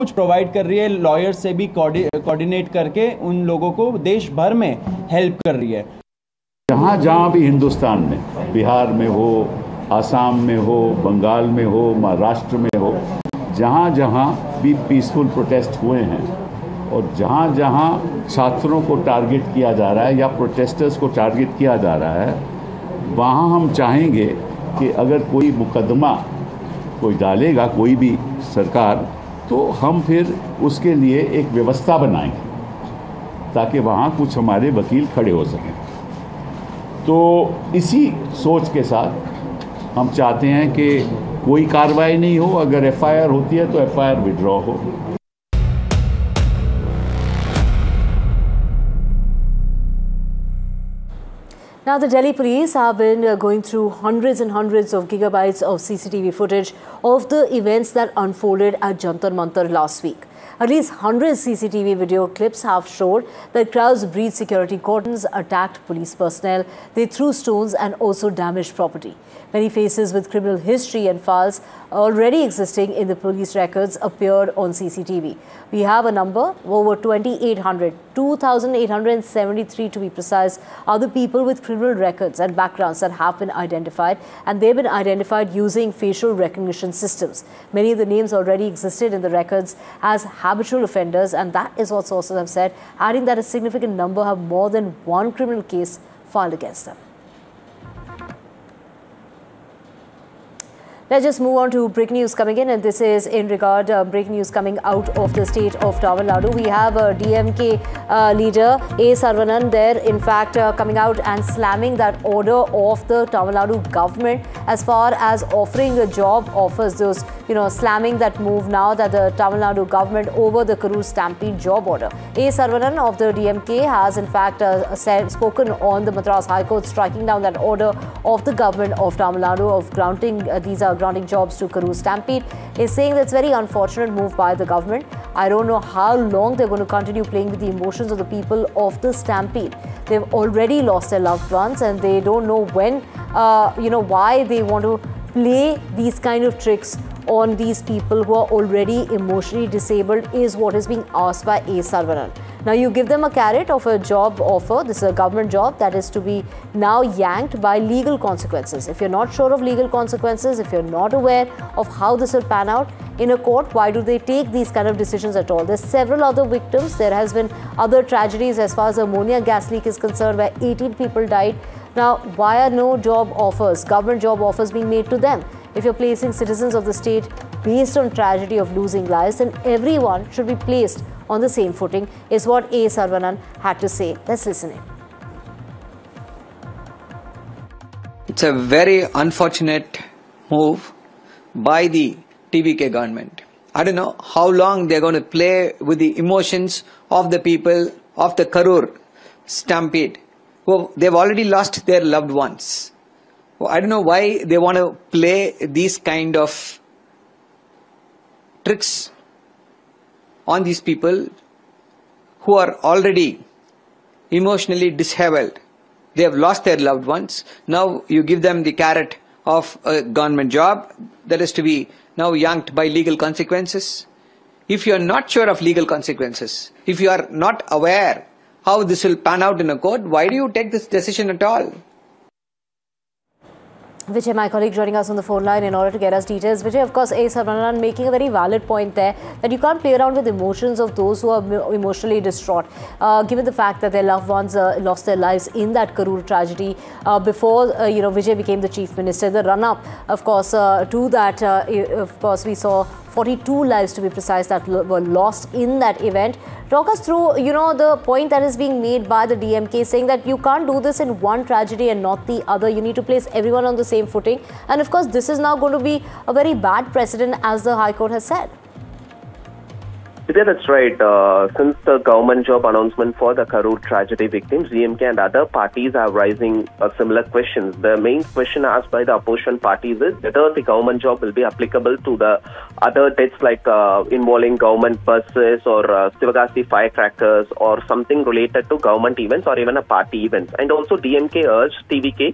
कुछ प्रोवाइड कर रही है, लॉयर से भी कोऑर्डिनेट करके उन लोगों को देश भर में हेल्प कर रही है। जहाँ जहाँ भी हिंदुस्तान में, बिहार में हो, आसाम में हो, बंगाल में हो, महाराष्ट्र में हो, जहाँ जहाँ भी पीसफुल प्रोटेस्ट हुए हैं और जहाँ जहाँ छात्रों को टारगेट किया जा रहा है या प्रोटेस्टर्स को टारगेट किया जा रहा है, वहाँ हम चाहेंगे कि अगर कोई मुकदमा कोई डालेगा कोई भी सरकार, तो हम फिर उसके लिए एक व्यवस्था बनाएंगे ताकि वहाँ कुछ हमारे वकील खड़े हो सकें। तो इसी सोच के साथ हम चाहते हैं कि कोई कार्रवाई नहीं हो, अगर एफआईआर होती है तो एफआईआर विड्रॉ हो। Now, the Delhi police have been going through hundreds and hundreds of gigabytes of CCTV footage of the events that unfolded at Jantar Mantar last week. At least 100 CCTV video clips have showed that crowds breached security cordons, attacked police personnel, they threw stones and also damaged property. Many faces with criminal history and files already existing in the police records appeared on CCTV. We have a number, over 2,800, 2,873 to be precise, are the people with criminal records and backgrounds that have been identified, and they've been identified using facial recognition systems. Many of the names already existed in the records as habitual offenders, and that is what sources have said, adding that a significant number have more than one criminal case filed against them. Let's just move on to breaking news coming in, and this is in regard breaking news coming out of the state of Tamil Nadu. We have DMK leader A. Saravanan there, in fact, coming out and slamming that order of the Tamil Nadu government as far as offering a job offers. Those, slamming that move now that the Tamil Nadu government over the Karur Stampede job order. A. Saravanan of the DMK has in fact spoken on the Madras High Court, striking down that order of the government of Tamil Nadu of granting granting jobs to Karur Stampede, is saying that's very unfortunate move by the government. I don't know how long they're going to continue playing with the emotions of the people of the Stampede. They've already lost their loved ones and they don't know when, why they want to play these kind of tricks on these people who are already emotionally disabled is what is being asked by A. Saravanan. Now you give them a carrot of a job offer, this is a government job that is to be now yanked by legal consequences. If you're not sure of legal consequences, if you're not aware of how this will pan out in a court, why do they take these kind of decisions at all? There's several other victims. There has been other tragedies as far as ammonia gas leak is concerned where 18 people died. Now, why are no job offers, government job offers being made to them? If you're placing citizens of the state based on tragedy of losing lives, then everyone should be placed on the same footing, is what A. Saravanan had to say. Let's listen in. It's a very unfortunate move by the TVK government. I don't know how long they're going to play with the emotions of the people of the Karur Stampede. Well, they've already lost their loved ones. I don't know why they want to play these kind of tricks on these people who are already emotionally disabled. They have lost their loved ones. Now you give them the carrot of a government job that is to be now yanked by legal consequences. If you are not sure of legal consequences, if you are not aware how this will pan out in a court, why do you take this decision at all? Vijay, my colleague, joining us on the phone line in order to get us details. Vijay, of course, A. Saravanan making a very valid point there that you can't play around with emotions of those who are emotionally distraught. Given the fact that their loved ones lost their lives in that Karur tragedy before, Vijay became the chief minister. The run-up, of course, to that, of course, we saw 42 lives to be precise that were lost in that event. Talk us through, the point that is being made by the DMK saying that you can't do this in one tragedy and not the other. You need to place everyone on the same footing. And of course, this is now going to be a very bad precedent, as the High Court has said. Yeah, that's right. Since the government job announcement for the Karur tragedy victims, DMK and other parties are raising similar questions. The main question asked by the opposition parties is whether the government job will be applicable to the other deaths like involving government buses or Sivagasi firecrackers or something related to government events or even a party events. And also DMK urged TVK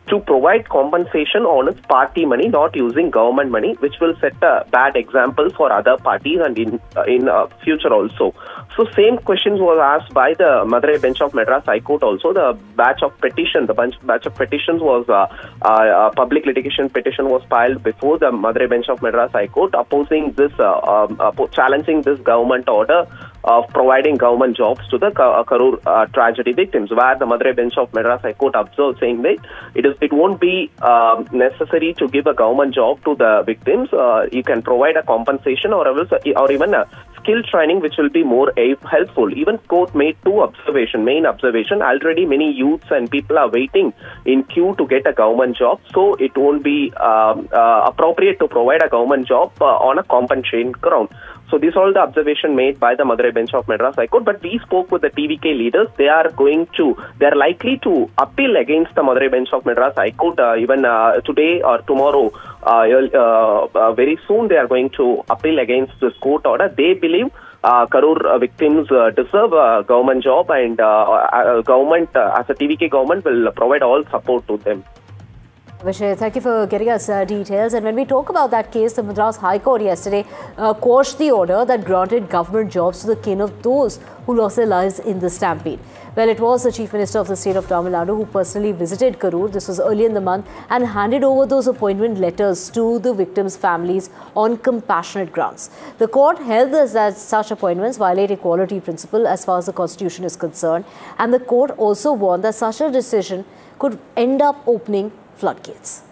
to provide compensation on its party money, not using government money, which will set a bad example for other parties and in future also. So same questions was asked by the Madurai bench of Madras High Court also. The batch of petitions was public litigation petition was filed before the Madurai bench of Madras High Court opposing this, challenging this government order of providing government jobs to the Karur tragedy victims, where the Madurai bench of Madras High Court observed saying that it won't be necessary to give a government job to the victims. You can provide a compensation or even a skill training, which will be more helpful. Even court made main observation. Already many youths and people are waiting in queue to get a government job, so it won't be appropriate to provide a government job on a compensation ground. So these are all the observation made by the Madurai bench of Madras High Court. But we spoke with the TVK leaders. They are likely to appeal against the Madurai bench of Madras High Court even today or tomorrow. Very soon they are going to appeal against this court order. They believe Karur victims deserve a government job, and government as a TVK government will provide all support to them. Vijay, thank you for getting us details. And when we talk about that case, the Madras High Court yesterday quashed the order that granted government jobs to the kin of those who lost their lives in the stampede. Well, it was the Chief Minister of the state of Tamil Nadu who personally visited Karur. This was early in the month, and handed over those appointment letters to the victims' families on compassionate grounds. The court held that such appointments violate equality principle as far as the constitution is concerned, and the court also warned that such a decision could end up opening floodgates.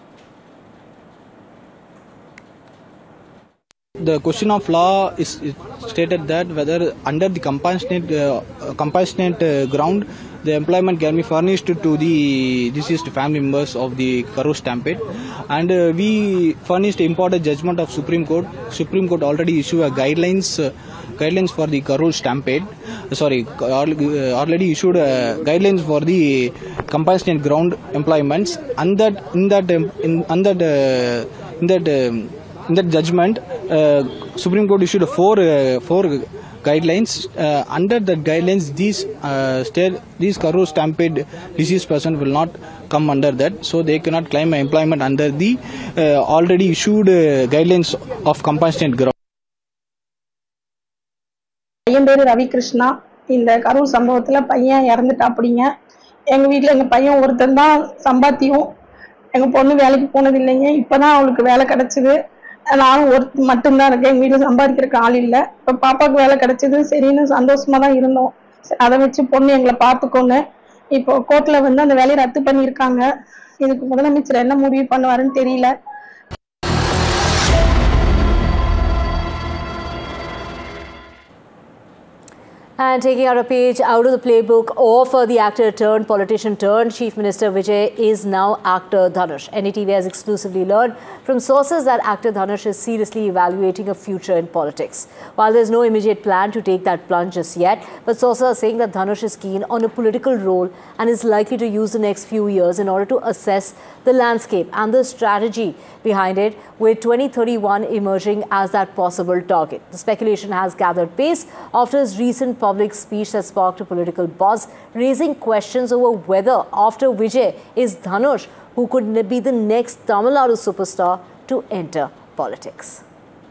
The question of law is stated that whether under the compassionate ground the employment can be furnished to the deceased family members of the Karur stampede, and we furnished imported judgment of Supreme Court. Supreme Court already issued a guidelines for the Karur stampede. Already issued guidelines for the compassionate ground employments, and in that judgment, Supreme Court issued four guidelines. Under the guidelines, these Karur stampede deceased person will not come under that, so they cannot claim employment under the already issued guidelines of compassionate ground. பையன் பேரு ரவி கிருஷ்ணா. இந்த கரூர் சம்பவத்துல பையன் இறந்துட்டா. அப்படிங்க எங்க வீட்டுல எங்க பையன் ஒருத்தன் தான் சம்பாத்தியம். எங்க பொண்ணு வேலைக்கு போனது இல்லைங்க. இப்பதான் அவளுக்கு வேலை கிடைச்சது. நானும் ஒருத்தர் மட்டும்தான் இருக்கேன். எங்க வீட்டுல சம்பாதிக்கிறதுக்கு ஆள் இல்லை. இப்ப பாப்பாவுக்கு வேலை கிடைச்சது, சரின்னு சந்தோஷமா தான் இருந்தோம். அதை வச்சு பொண்ணு எங்களை பார்த்துக்கோங்க. இப்போ கோர்ட்ல அந்த வேலையை ரத்து பண்ணியிருக்காங்க. இதுக்கு முதலமைச்சர் என்ன முடிவு பண்ணுவாருன்னு தெரியல. And taking out a page out of the playbook of the actor turned politician turned Chief Minister Vijay is now actor Dhanush. NDTV has exclusively learned from sources that actor Dhanush is seriously evaluating a future in politics. While there is no immediate plan to take that plunge just yet, but sources are saying that Dhanush is keen on a political role and is likely to use the next few years in order to assess the landscape and the strategy behind it, with 2031 emerging as that possible target. The speculation has gathered pace after his recent public speech that sparked a political buzz, raising questions over whether after Vijay is Dhanush who could be the next Tamil Nadu superstar to enter politics.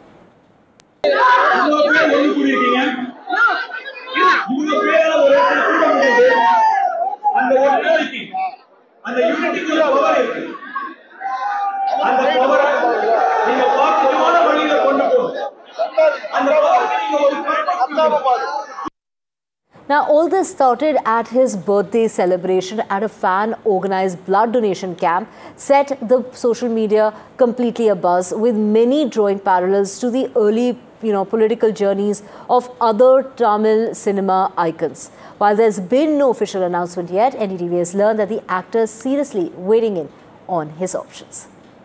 Now, all this started at his birthday celebration at a fan-organized blood donation camp, set the social media completely abuzz, with many drawing parallels to the early political journeys of other Tamil cinema icons. While there's been no official announcement yet, NDTV has learned that the actor is seriously weighing in on his options.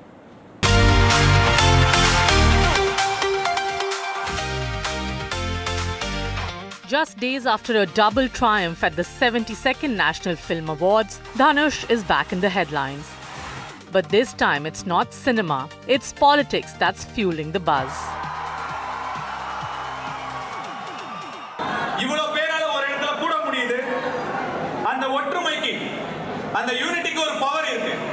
Just days after a double triumph at the 72nd National Film Awards, Dhanush is back in the headlines. But this time it's not cinema, it's politics that's fueling the buzz. அந்த ஒற்றுமைக்கு, அந்த யூனிட்டிக்கு ஒரு power இருக்கு.